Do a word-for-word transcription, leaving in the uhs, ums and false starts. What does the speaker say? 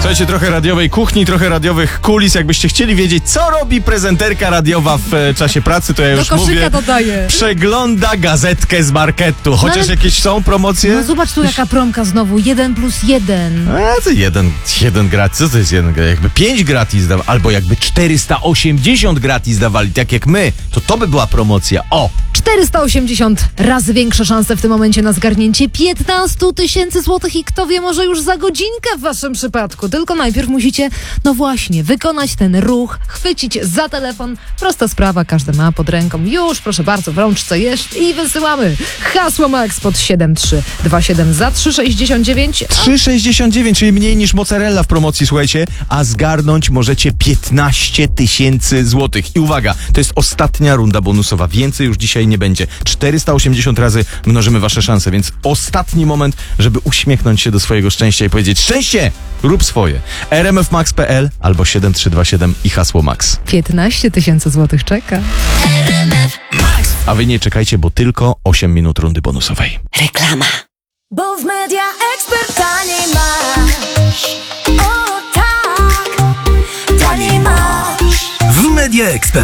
Słuchajcie, trochę radiowej kuchni, trochę radiowych kulis. Jakbyście chcieli wiedzieć, co robi prezenterka radiowa w e, czasie pracy, to ja już Do koszyka mówię. dodaję. Przegląda gazetkę z marketu. Chociaż No ale- jakieś są promocje. No zobacz tu jaka promka znowu, jeden plus jeden. A to jeden, jeden gratis. Co to jest jeden gratis? Jakby pięć gratis dawali, albo jakby czterysta osiemdziesiąt gratis dawali, tak jak my, to to by była promocja. O! czterysta osiemdziesiąt razy większe szanse w tym momencie na zgarnięcie piętnaście tysięcy złotych i kto wie, może już za godzinkę w waszym przypadku. Tylko najpierw musicie, no właśnie, wykonać ten ruch, chwycić za telefon. Prosta sprawa, każdy ma pod ręką. Już, proszę bardzo, w rączce jest i wysyłamy. Hasło Max pod siedem trzy dwa siedem za trzy sześćdziesiąt dziewięć. trzy sześćdziesiąt dziewięć, czyli mniej niż mozzarella w promocji, słuchajcie, a zgarnąć możecie piętnaście tysięcy złotych. I uwaga, to jest ostatnia runda bonusowa. Więcej już dzisiaj nie będzie. czterysta osiemdziesiąt razy mnożymy wasze szanse, więc ostatni moment, żeby uśmiechnąć się do swojego szczęścia i powiedzieć: szczęście! Rób swoje. r m f max kropka p l albo siedem trzy dwa siedem i hasło Max. piętnaście tysięcy złotych czeka. A wy nie czekajcie, bo tylko osiem minut rundy bonusowej. Reklama. Bo w Media Expert taniej masz. O tak, taniej masz. W Media Expert.